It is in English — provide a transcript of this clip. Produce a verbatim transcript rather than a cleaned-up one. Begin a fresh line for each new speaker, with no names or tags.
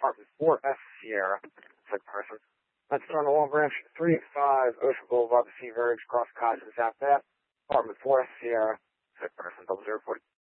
apartment four S Sierra, said person. That's on the Long Branch, three five Ocean Boulevard, the Sea Verge, Cross Cotton, South Ave, apartment four S Sierra, said person, double zero forty.